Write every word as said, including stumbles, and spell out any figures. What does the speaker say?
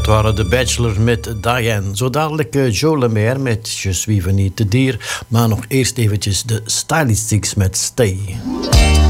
Dat waren de Bachelor met Diane. Zo dadelijk uh, Joe Lemaire met Je suis venu te dire. Maar nog eerst eventjes de Stylistics met Stay.